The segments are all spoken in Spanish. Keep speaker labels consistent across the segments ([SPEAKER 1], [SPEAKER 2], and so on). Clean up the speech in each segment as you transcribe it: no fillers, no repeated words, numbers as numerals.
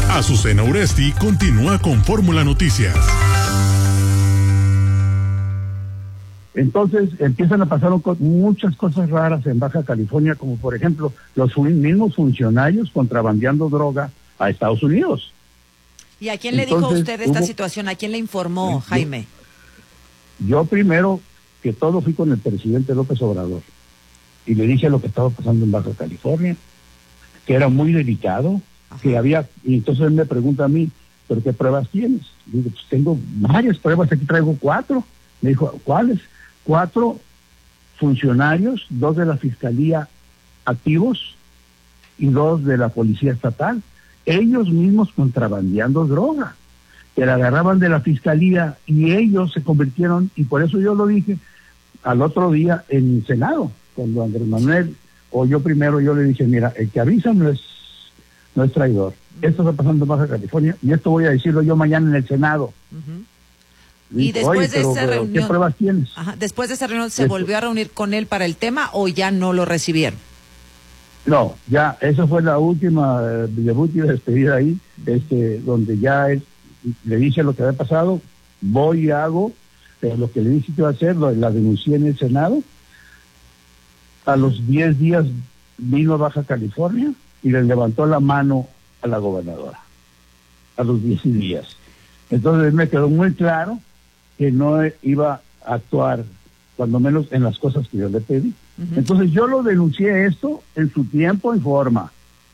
[SPEAKER 1] Azucena Uresti continúa con Fórmula Noticias.
[SPEAKER 2] Entonces empiezan a pasar muchas cosas raras en Baja California, como por ejemplo los mismos funcionarios contrabandeando droga a Estados Unidos.
[SPEAKER 3] ¿Y a quién le dijo usted esta situación? ¿A quién le informó, Jaime?
[SPEAKER 2] Yo primero que todo fui con el presidente López Obrador y le dije lo que estaba pasando en Baja California, que era muy delicado, que había, y entonces él me pregunta a mí, ¿pero qué pruebas tienes? Digo, pues tengo varias pruebas, aquí traigo 4. Me dijo, ¿cuáles? 4 funcionarios, 2 de la Fiscalía activos y 2 de la Policía Estatal, ellos mismos contrabandeando droga, que la agarraban de la Fiscalía y ellos se convirtieron, y por eso yo lo dije al otro día en el Senado, cuando Andrés Manuel, o yo primero, yo le dije, mira, el que avisa no es traidor. Esto está pasando en Baja California y esto voy a decirlo yo mañana en el Senado.
[SPEAKER 3] Y después de esa reunión,
[SPEAKER 2] ¿qué pruebas tienes?
[SPEAKER 3] Después de esa reunión, ¿se volvió a reunir con él para el tema o ya no lo recibieron?
[SPEAKER 2] No, ya, esa fue la última debut y despedida ahí, donde ya él le dice lo que había pasado, voy y hago, pero lo que le dije que iba a hacer, la denuncié en el Senado. A los 10 días vino a Baja California y le levantó la mano a la gobernadora, a los 10 días. Entonces me quedó muy claro que no iba a actuar, cuando menos en las cosas que yo le pedí. Entonces yo lo denuncié esto en su tiempo y forma.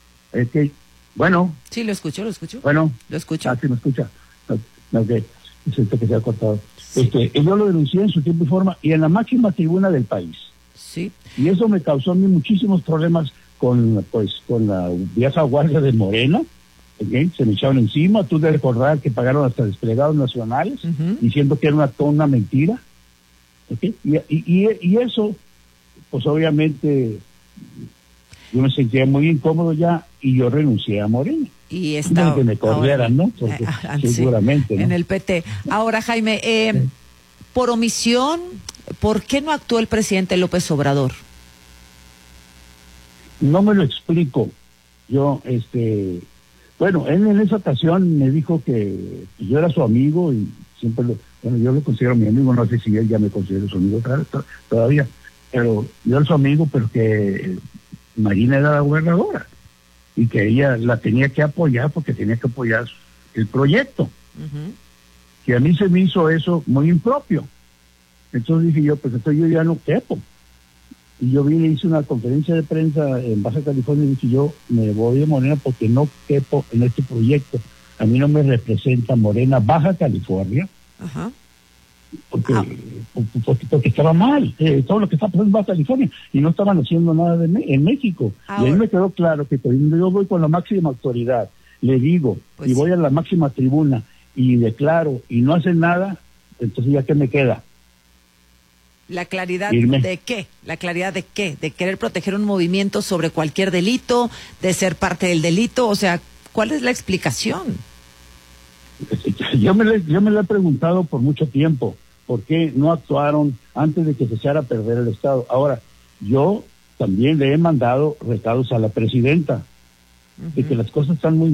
[SPEAKER 2] Bueno.
[SPEAKER 3] Sí, lo escucho.
[SPEAKER 2] Bueno.
[SPEAKER 3] Lo escucho.
[SPEAKER 2] Sí me escucha. Ok, siento que se ha cortado. Sí. Yo lo denuncié en su tiempo y forma y en la máxima tribuna del país.
[SPEAKER 3] Sí.
[SPEAKER 2] Y eso me causó a mí muchísimos problemas con la vieja guardia de Morena. ¿Okay? Se me echaron encima. Tú debes recordar que pagaron hasta desplegados nacionales, diciendo que era una mentira. ¿Okay? Y eso, pues obviamente, yo me sentía muy incómodo ya y yo renuncié a Morena.
[SPEAKER 3] Y está
[SPEAKER 2] que me corrieran, ¿no? Porque seguramente, ¿no?
[SPEAKER 3] En el PT. Ahora, Jaime, por omisión, ¿por qué no actuó el presidente López Obrador?
[SPEAKER 2] No me lo explico. Yo, bueno, él en esa ocasión me dijo que yo era su amigo y siempre yo lo considero mi amigo, no sé si él ya me considera su amigo todavía, pero yo era su amigo, pero que Marina era la gobernadora y que ella la tenía que apoyar porque tenía que apoyar el proyecto. Que a mí se me hizo eso muy impropio. Entonces dije yo, pues entonces yo ya no quepo. Y yo vine, hice una conferencia de prensa en Baja California y dije yo me voy de Morena porque no quepo en este proyecto. A mí no me representa Morena Baja California. Porque estaba mal, todo lo que está pasando en Baja California y no estaban haciendo nada en México. Y ahí me quedó claro que cuando yo voy con la máxima autoridad, le digo, y voy a la máxima tribuna y declaro y no hacen nada, entonces ya ¿qué me queda?
[SPEAKER 3] ¿La claridad de qué? ¿La claridad de qué? ¿De querer proteger un movimiento sobre cualquier delito? ¿De ser parte del delito? O sea, ¿cuál es la explicación?
[SPEAKER 2] Yo me lo he preguntado por mucho tiempo. ¿Por qué no actuaron antes de que se echara a perder el Estado? Ahora, yo también le he mandado recados a la presidenta de que las cosas están muy